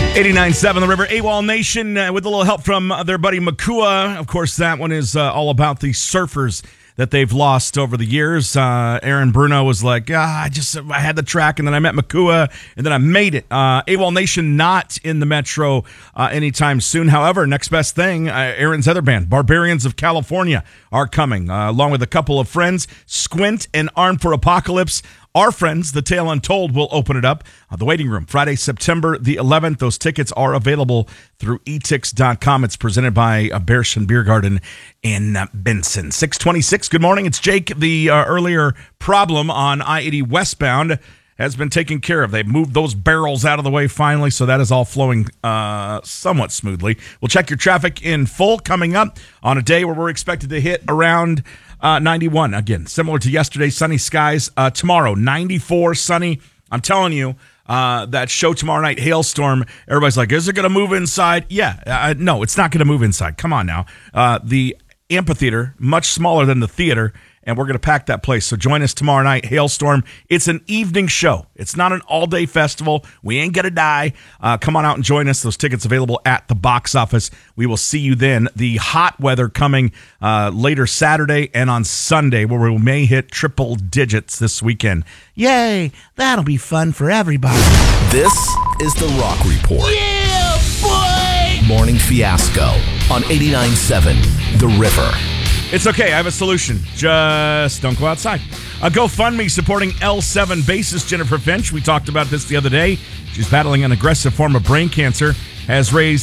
89.7 The River, AWOL Nation, with a little help from their buddy Makua. Of course, that one is all about the surfers that they've lost over the years. Aaron Bruno was like, I had the track, and then I met Makua, and then I made it. AWOL Nation not in the Metro anytime soon. However, next best thing, Aaron's other band, Barbarians of California, are coming, along with a couple of friends, Squint and Armed for Apocalypse. Our friends, The Tale Untold, will open it up. The Waiting Room, Friday, September the 11th. Those tickets are available through etix.com. It's presented by Bearson Beer Garden in Benson. 626, good morning. It's Jake. The earlier problem on I-80 westbound has been taken care of. They've moved those barrels out of the way finally, so that is all flowing somewhat smoothly. We'll check your traffic in full coming up on a day where we're expected to hit around 91. Again, similar to yesterday, sunny skies. Tomorrow, 94, sunny. I'm telling you, that show tomorrow night, Hailstorm, everybody's like, is it going to move inside? Yeah. No, it's not going to move inside. Come on now. The amphitheater, much smaller than the theater, and we're going to pack that place. So join us tomorrow night, Hailstorm. It's an evening show. It's not an all-day festival. We ain't going to die. Come on out and join us. Those tickets available at the box office. We will see you then. The hot weather coming later Saturday and on Sunday, where we may hit triple digits this weekend. Yay! That'll be fun for everybody. This is The Rock Report. Yeah, boy! Morning Fiasco on 89.7 The River. It's okay. I have a solution. Just don't go outside. A GoFundMe supporting L7 bassist Jennifer Finch. We talked about this the other day. She's battling an aggressive form of brain cancer. Has raised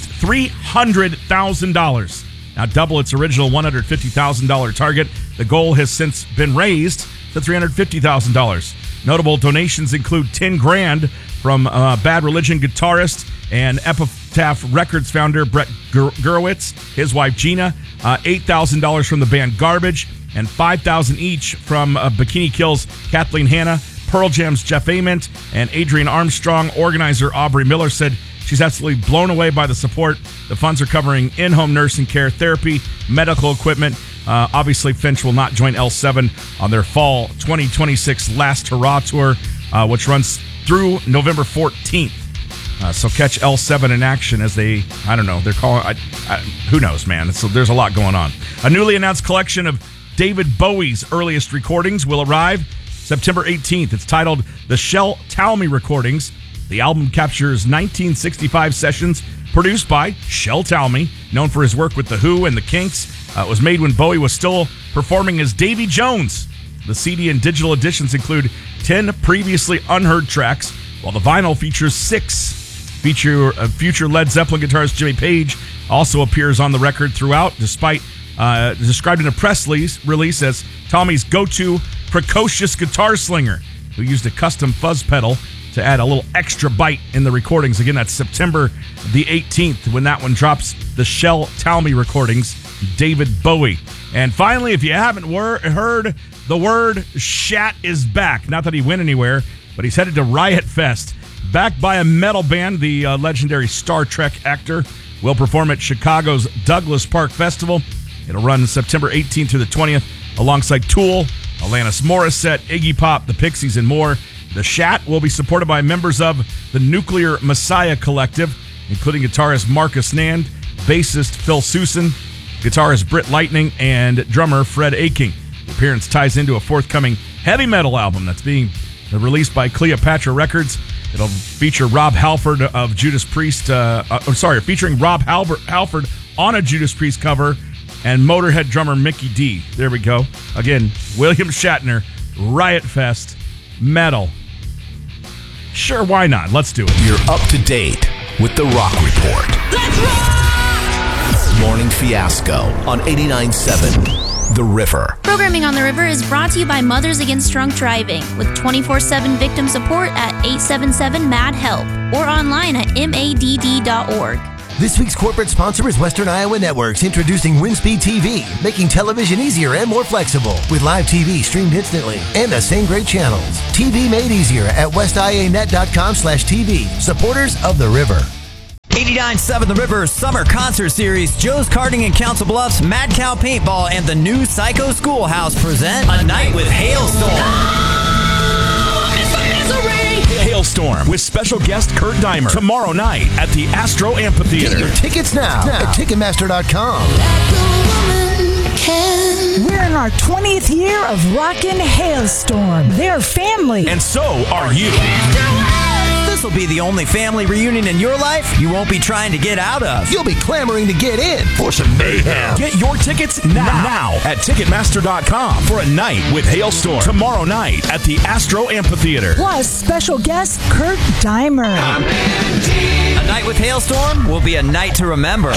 $300,000. Now double its original $150,000 target. The goal has since been raised to $350,000. Notable donations include $10,000 from Bad Religion guitarist and Epitaph Records founder Brett Gurewitz, his wife Gina, $8,000 from the band Garbage, and $5,000 each from Bikini Kill's Kathleen Hanna, Pearl Jam's Jeff Ament, and Adrian Armstrong. Organizer Aubrey Miller said she's absolutely blown away by the support. The funds are covering in-home nursing care, therapy, medical equipment. Obviously, Finch will not join L7 on their fall 2026 Last Hurrah Tour, which runs through November 14th. So catch L7 in action as they, I don't know, they're calling, who knows, man. There's a lot going on. A newly announced collection of David Bowie's earliest recordings will arrive September 18th. It's titled The Shel Talmy Recordings. The album captures 1965 sessions produced by Shel Talmy, known for his work with The Who and The Kinks. It was made when Bowie was still performing as Davy Jones. The CD and digital editions include 10 previously unheard tracks, while the vinyl features 6. Future Led Zeppelin guitarist Jimmy Page also appears on the record throughout, despite described in a press release as Tommy's go-to precocious guitar slinger, who used a custom fuzz pedal to add a little extra bite in the recordings. Again, that's September the 18th when that one drops. The Shel Talmy Recordings, David Bowie. And finally, if you haven't heard, the word Shat is back. Not that he went anywhere, but he's headed to Riot Fest. Backed by a metal band, the legendary Star Trek actor will perform at Chicago's Douglas Park Festival. It'll run September 18th through the 20th alongside Tool, Alanis Morissette, Iggy Pop, the Pixies, and more. The Shat will be supported by members of the Nuclear Messiah Collective, including guitarist Marcus Nand, bassist Phil Susan, guitarist Britt Lightning, and drummer Fred Aching. The appearance ties into a forthcoming heavy metal album that's being released by Cleopatra Records. It'll feature Rob Halford of Judas Priest, featuring Rob Halford on a Judas Priest cover, and Motorhead drummer Mickey D. There we go. Again, William Shatner, Riot Fest, metal. Sure, why not? Let's do it. You're up to date with The Rock Report. Let's rock! Morning Fiasco on 89.7 The River. Programming on The River is brought to you by Mothers Against Drunk Driving with 24/7 victim support at 877-MAD-HELP or online at madd.org. This week's corporate sponsor is Western Iowa Networks, introducing WinSpeed TV, making television easier and more flexible with live TV streamed instantly and the same great channels. TV made easier at westianet.com/TV. Supporters of The River. 89.7 The River Summer Concert Series, Joe's Karting in Council Bluffs, Mad Cow Paintball, and the new Psycho Schoolhouse present A Night with Hailstorm. Oh, it's a misery! Hailstorm with special guest Kurt Deimer tomorrow night at the Astro Amphitheater. Get your tickets now at Ticketmaster.com. We're in our 20th year of Rockin' Hailstorm. They're family. And so are you. This will be the only family reunion in your life you won't be trying to get out of. You'll be clamoring to get in for some mayhem. Get your tickets now at Ticketmaster.com for a night with Hailstorm tomorrow night at the Astro Amphitheater. Plus, special guest Kurt Deimer. A night with Hailstorm will be a night to remember.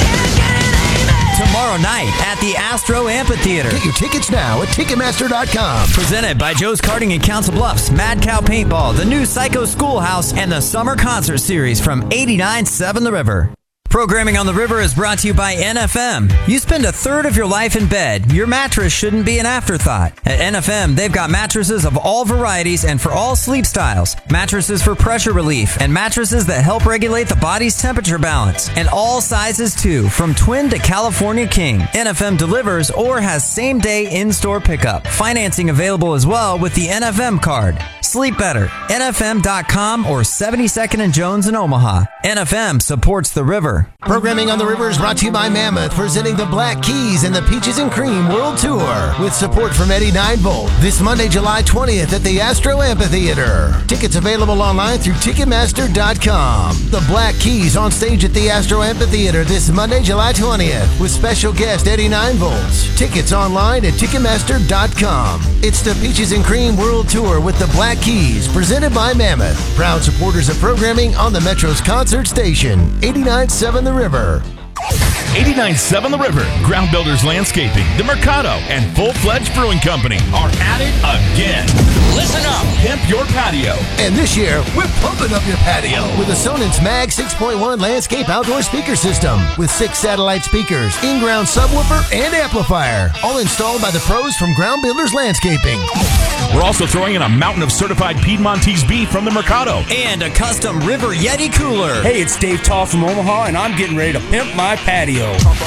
Tomorrow night at the Astro Amphitheater. Get your tickets now at Ticketmaster.com. Presented by Joe's Karting in Council Bluffs, Mad Cow Paintball, the new Psycho Schoolhouse, and the Summer Concert Series from 89.7 The River. Programming on the River is brought to you by NFM. You spend a third of your life in bed. Your mattress shouldn't be an afterthought. At NFM, they've got mattresses of all varieties and for all sleep styles. Mattresses for pressure relief and mattresses that help regulate the body's temperature balance. And all sizes too, from twin to California king. NFM delivers or has same-day in-store pickup. Financing available as well with the NFM card. Sleep better. NFM.com or 72nd and Jones in Omaha. NFM supports the river. Programming on the River is brought to you by Mammoth, presenting the Black Keys and the Peaches and Cream World Tour with support from Eddie 9-Volt this Monday, July 20th at the Astro Amphitheater. Tickets available online through Ticketmaster.com. The Black Keys on stage at the Astro Amphitheater this Monday, July 20th with special guest Eddie 9-Volts. Tickets online at Ticketmaster.com. It's the Peaches and Cream World Tour with the Black Keys, presented by Mammoth. Proud supporters of programming on the Metro's concert station, 89.7 The River. 89.7 The River, Ground Builders Landscaping, The Mercado, and Full Fledged Brewing Company are at it again. Listen up. Pimp your patio. And this year, we're pumping up your patio with a Sonance Mag 6.1 landscape outdoor speaker system with 6 satellite speakers, in-ground subwoofer, and amplifier, all installed by the pros from Ground Builders Landscaping. We're also throwing in a mountain of certified Piedmontese beef from the Mercado. And a custom River Yeti cooler. Hey, it's Dave Tall from Omaha, and I'm getting ready to pimp my patio.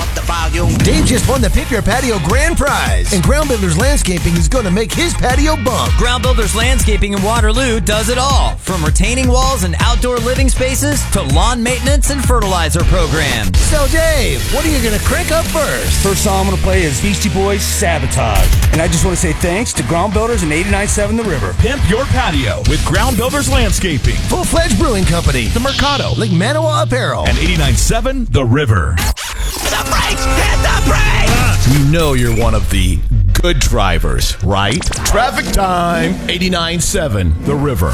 Dave just won the Pimp Your Patio grand prize, and Ground Builders Landscaping is going to make his patio bump. Ground Builders Landscaping in Waterloo does it all, from retaining walls and outdoor living spaces to lawn maintenance and fertilizer programs. So, Dave, what are you going to crank up first? First song I'm going to play is Beastie Boys' Sabotage. And I just want to say thanks to Ground Builders and 89.7 The River. Pimp your patio with Ground Builders Landscaping, Full Fledged Brewing Company, The Mercado, Lake Manawa Apparel, and 89.7 The River. The brakes! Hit the brakes! You know you're one of the good drivers, right? Traffic time, 89.7 The River.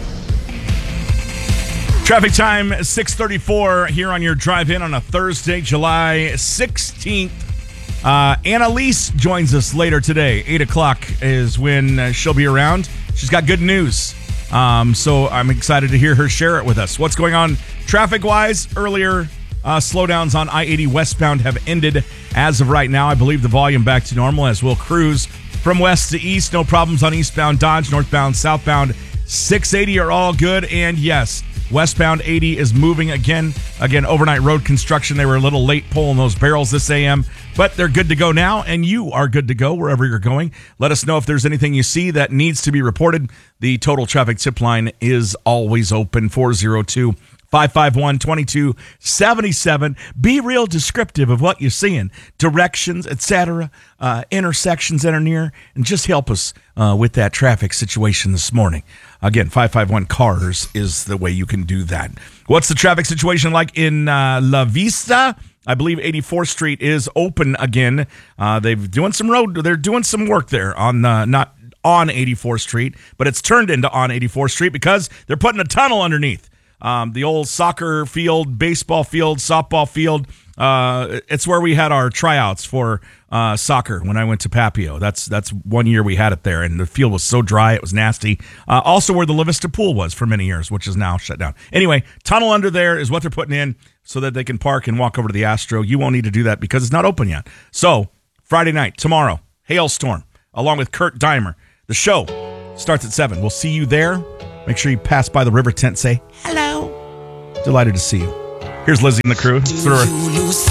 Traffic time, 6:34 here on your drive-in on a Thursday, July 16th. Annalise joins us later today. 8 o'clock is when she'll be around. She's got good news. So I'm excited to hear her share it with us. What's going on traffic-wise? Earlier, slowdowns on I-80 westbound have ended as of right now. I believe the volume back to normal as we'll cruise from west to east. No problems on eastbound Dodge, northbound, southbound 680 are all good. And yes, westbound 80 is moving again. Again, overnight road construction. They were a little late pulling those barrels this AM, but they're good to go now, and you are good to go wherever you're going. Let us know if there's anything you see that needs to be reported. The Total Traffic Tip line is always open, 402-551-2277. Be real descriptive of what you're seeing, directions, etc., intersections that are near, and just help us with that traffic situation this morning. Again, 551-CARS is the way you can do that. What's the traffic situation like in La Vista? I believe 84th Street is open again. They're doing some work there on not on 84th Street, but it's turned into on 84th Street because they're putting a tunnel underneath. The old soccer field, baseball field, softball field. It's where we had our tryouts for soccer when I went to Papio. That's 1 year we had it there, and the field was so dry it was nasty. Also where the La Vista pool was for many years, which is now shut down. Anyway, tunnel under there is what they're putting in so that they can park and walk over to the Astro. You won't need to do that because it's not open yet. So Friday night, tomorrow, Hailstorm, along with Kurt Deimer. The show starts at 7. We'll see you there. Make sure you pass by the River Tent. Say hello. Delighted to see you. Here's Lizzie and the crew.